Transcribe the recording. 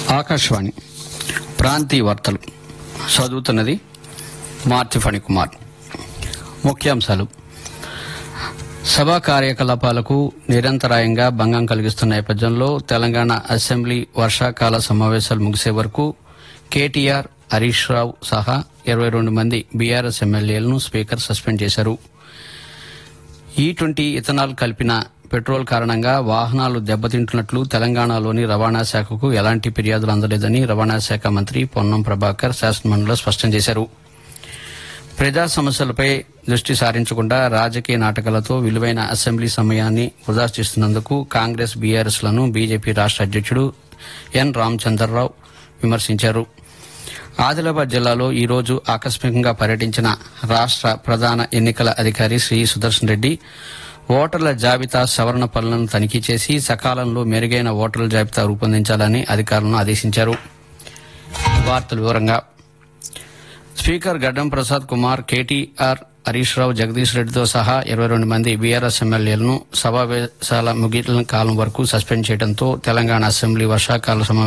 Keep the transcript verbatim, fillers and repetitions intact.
ఆకాశవాణి ప్రాంతీయ వార్తలు చదువుతున్నది మార్తి ఫణికుమార్. ముఖ్యాంశాలు: సభా కార్యకలాపాలకు నిరంతరాయంగా భంగం కలిగిస్తున్న నేపథ్యంలో తెలంగాణ అసెంబ్లీ వర్షాకాల సమావేశాలు ముగిసే వరకు కేటీఆర్, హరీష్ రావు సహా ఇరవై రెండు మంది బీఆర్ఎస్ ఎమ్మెల్యేలను స్పీకర్ సస్పెండ్ చేశారు. ఈ ట్వంటీ ఇథనాల్ కలిపిన పెట్రోల్ కారణంగా వాహనాలు దెబ్బతింటున్నట్లు తెలంగాణలోని రవాణా శాఖకు ఎలాంటి ఫిర్యాదులు అందలేదని రవాణా శాఖ మంత్రి పొన్నం ప్రభాకర్ శాసనమండలిలో స్పష్టం చేశారు. ప్రజా సమస్యలపై దృష్టి సారించకుండా రాజకీయ నాటకాలతో విలువైన అసెంబ్లీ సమయాన్ని వృధా చేస్తున్నందుకు కాంగ్రెస్, బీఆర్ఎస్లను బీజేపీ రాష్ట అధ్యక్షుడు ఎన్ రామచంద్రరావు విమర్శించారు. ఆదిలాబాద్ జిల్లాలో ఈ రోజు ఆకస్మికంగా పర్యటించిన రాష్ట ప్రధాన ఎన్నికల అధికారి శ్రీ సుదర్శన్ రెడ్డి ఓటర్ల జాబితా సవరణ పనులను తనిఖీ చేసి సకాలంలో మెరుగైన ఓటర్ల జాబితా రూపొందించాలని అధికారులను ఆదేశించారు. వార్తల వివరంగా స్పీకర్ గడ్డం ప్రసాద్ కుమార్, కేటీఆర్, హరీష్ రావు, జగదీష్ రెడ్డితో సహా ఇరవై రెండు మంది బీఆర్ఎస్ ఎమ్మెల్యేలను సమావేశాల ముగిసిన కాలం వరకు సస్పెండ్ చేయడంతో తెలంగాణ అసెంబ్లీ వర్షాకాల